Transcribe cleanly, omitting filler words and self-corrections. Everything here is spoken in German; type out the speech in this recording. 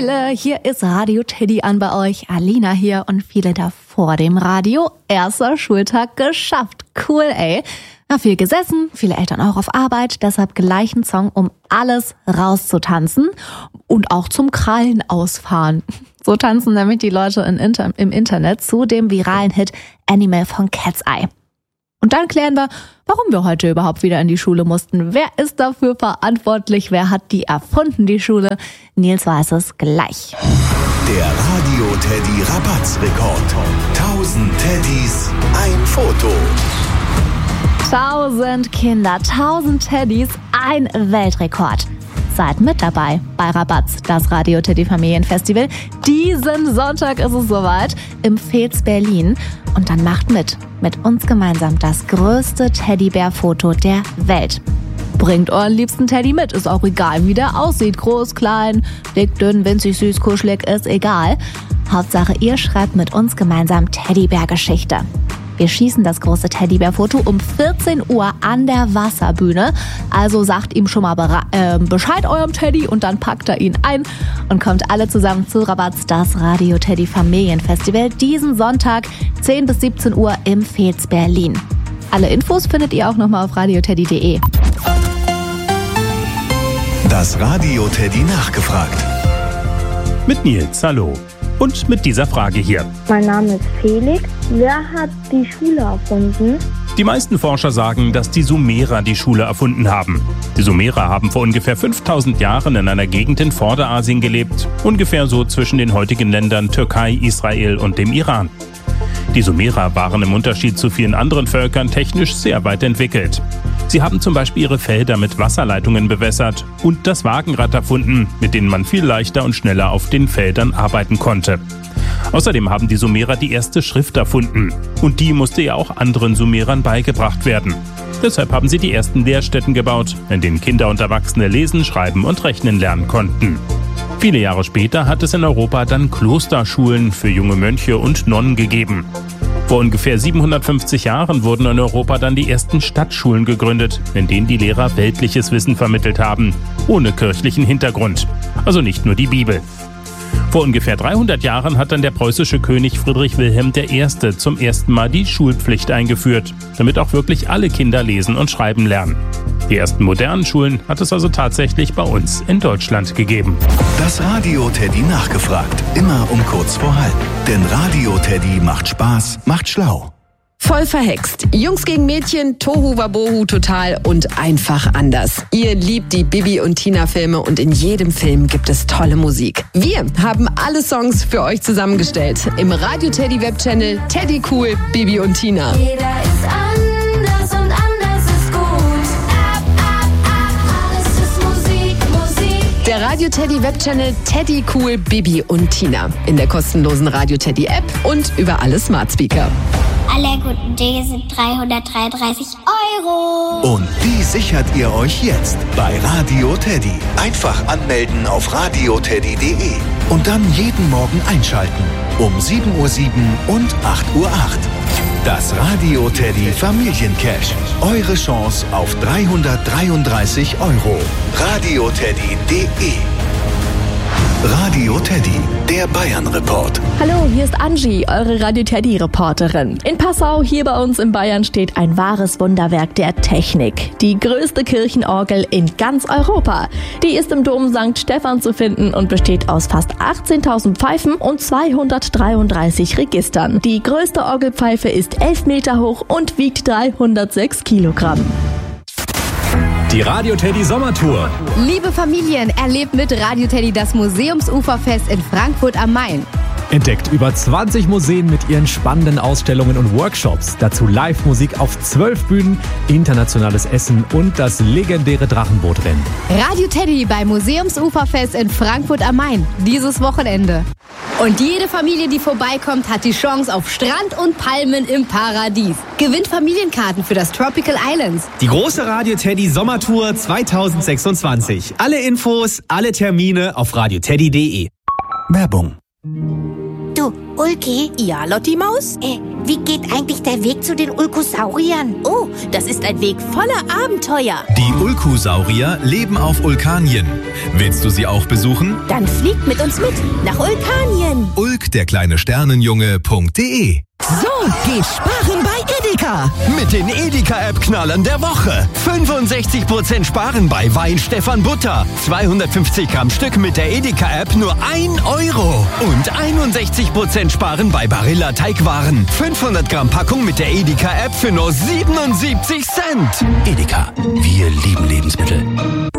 Freunde, hier ist Radio Teddy an bei euch. Alina hier und viele da vor dem Radio. Erster Schultag geschafft. Cool, ey. Na, viel gesessen, viele Eltern auch auf Arbeit, deshalb gleich ein Song, um alles rauszutanzen und auch zum Krallen ausfahren. So tanzen nämlich die Leute im Internet zu dem viralen Hit Animal von Cat's Eye. Und dann klären wir, warum wir heute überhaupt wieder in die Schule mussten. Wer ist dafür verantwortlich? Wer hat die erfunden, die Schule? Nils weiß es gleich. Der Radio Teddy Rabatzrekord. 1000 Teddys, ein Foto. 1000 Kinder, 1000 Teddys, ein Weltrekord. Seid mit dabei bei Rabatz, das Radio Teddy Familienfestival. Diesen Sonntag ist es soweit im Fez Berlin. Und dann macht mit uns gemeinsam das größte Teddybär-Foto der Welt. Bringt euren liebsten Teddy mit, ist auch egal, wie der aussieht. Groß, klein, dick, dünn, winzig, süß, kuschelig, ist egal. Hauptsache, ihr schreibt mit uns gemeinsam Teddybär-Geschichte. Wir schießen das große Teddybär-Foto um 14 Uhr an der Wasserbühne. Also sagt ihm schon mal Bescheid eurem Teddy und dann packt er ihn ein und kommt alle zusammen zu Rabatz, das Radio Teddy Familienfestival, diesen Sonntag 10 bis 17 Uhr im Fez Berlin. Alle Infos findet ihr auch nochmal auf radioteddy.de. Das Radio Teddy nachgefragt. Mit Nils, hallo. Und mit dieser Frage hier. Mein Name ist Felix. Wer hat die Schule erfunden? Die meisten Forscher sagen, dass die Sumerer die Schule erfunden haben. Die Sumerer haben vor ungefähr 5000 Jahren in einer Gegend in Vorderasien gelebt. Ungefähr so zwischen den heutigen Ländern Türkei, Israel und dem Iran. Die Sumerer waren im Unterschied zu vielen anderen Völkern technisch sehr weit entwickelt. Sie haben zum Beispiel ihre Felder mit Wasserleitungen bewässert und das Wagenrad erfunden, mit denen man viel leichter und schneller auf den Feldern arbeiten konnte. Außerdem haben die Sumerer die erste Schrift erfunden und die musste ja auch anderen Sumerern beigebracht werden. Deshalb haben sie die ersten Lehrstätten gebaut, in denen Kinder und Erwachsene lesen, schreiben und rechnen lernen konnten. Viele Jahre später hat es in Europa dann Klosterschulen für junge Mönche und Nonnen gegeben. Vor ungefähr 750 Jahren wurden in Europa dann die ersten Stadtschulen gegründet, in denen die Lehrer weltliches Wissen vermittelt haben, ohne kirchlichen Hintergrund. Also nicht nur die Bibel. Vor ungefähr 300 Jahren hat dann der preußische König Friedrich Wilhelm I. zum ersten Mal die Schulpflicht eingeführt, damit auch wirklich alle Kinder lesen und schreiben lernen. Die ersten modernen Schulen hat es also tatsächlich bei uns in Deutschland gegeben. Das Radio Teddy nachgefragt. Immer um kurz vor halb. Denn Radio Teddy macht Spaß, macht schlau. Voll verhext. Jungs gegen Mädchen, Tohu Wabohu total und einfach anders. Ihr liebt die Bibi und Tina Filme und in jedem Film gibt es tolle Musik. Wir haben alle Songs für euch zusammengestellt. Im Radio Teddy Webchannel Teddy Cool, Bibi und Tina. Jeder ist anders und anders ist gut. Alles ist Musik. Der Radio Teddy Webchannel Teddy Cool, Bibi und Tina. In der kostenlosen Radio Teddy App und über alle Smart Speaker. Alle guten Dinge sind 333 €. Und die sichert ihr euch jetzt bei Radio Teddy. Einfach anmelden auf radioteddy.de und dann jeden Morgen einschalten. Um 7:07 Uhr und 8:08 Uhr. Das Radio Teddy Familiencash. Eure Chance auf 333 €. radioteddy.de. Radio Teddy, der Bayern-Report. Hallo, hier ist Angie, eure Radio Teddy-Reporterin. In Passau, hier bei uns in Bayern, steht ein wahres Wunderwerk der Technik. Die größte Kirchenorgel in ganz Europa. Die ist im Dom St. Stephan zu finden und besteht aus fast 18.000 Pfeifen und 233 Registern. Die größte Orgelpfeife ist 11 Meter hoch und wiegt 306 Kilogramm. Die Radio Teddy Sommertour. Liebe Familien, erlebt mit Radio Teddy das Museumsuferfest in Frankfurt am Main. Entdeckt über 20 Museen mit ihren spannenden Ausstellungen und Workshops. Dazu Live-Musik auf 12 Bühnen, internationales Essen und das legendäre Drachenbootrennen. Radio Teddy beim Museumsuferfest in Frankfurt am Main. Dieses Wochenende. Und jede Familie, die vorbeikommt, hat die Chance auf Strand und Palmen im Paradies. Gewinnt Familienkarten für das Tropical Islands. Die große Radio Teddy Sommertour 2026. Alle Infos, alle Termine auf radioteddy.de. Werbung. Du Du, Ulki? Ja, Lotti Maus? Wie geht eigentlich der Weg zu den Ulkosauriern? Oh, das ist ein Weg voller Abenteuer. Die Ulkosaurier leben auf Ulkanien. Willst du sie auch besuchen? Dann fliegt mit uns mit nach Ulkanien. Ulk, der kleine Sternenjunge.de. So, geht sparen bei Edeka. Mit den Edeka-App-Knallern der Woche. 65% sparen bei Wein Stefan Butter. 250 Gramm Stück mit der Edeka-App nur 1 Euro. Und 61% sparen bei Barilla Teigwaren. 500 Gramm Packung mit der Edeka-App für nur 77 Cent. Edeka, wir lieben Lebensmittel.